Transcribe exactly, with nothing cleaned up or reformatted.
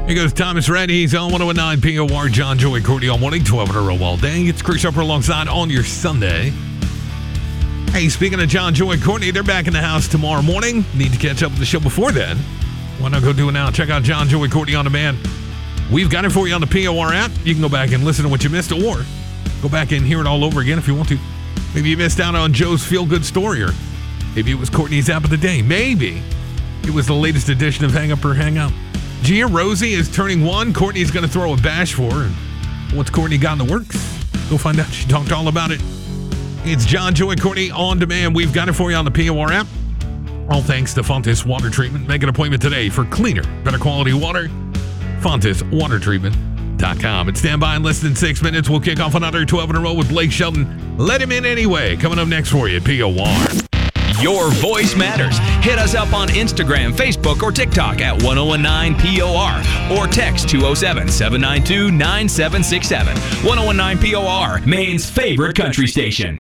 Here goes Thomas Reddy. He's on one oh nine P O R. John, Joey, Courtney on morning, twelve in a row all day. It's Chris Upper alongside on your Sunday. Hey, speaking of John, Joey, Courtney, they're back in the house tomorrow morning. Need to catch up with the show before then. Why not go do it now? Check out John, Joey, Courtney on demand. We've got it for you on the P O R app. You can go back and listen to what you missed, or go back and hear it all over again if you want to. Maybe you missed out on Joe's feel-good story, or maybe it was Courtney's app of the day. Maybe it was the latest edition of Hang Up or Hang Out. Gia Rosie is turning one. Courtney's going to throw a bash for her. What's Courtney got in the works? Go find out. She talked all about it. It's John, Joey, Courtney on demand. We've got it for you on the P O R app. All thanks to Fontes Water Treatment. Make an appointment today for cleaner, better quality water. Fontes Water Treatment dot com. And stand by in less than six minutes. We'll kick off another twelve in a row with Blake Shelton. Let him in anyway. Coming up next for you at P O R. Your voice matters. Hit us up on Instagram, Facebook, or TikTok at ten nineteen P O R or text two oh seven, seven nine two, nine seven six seven. ten nineteen P O R, Maine's favorite country station.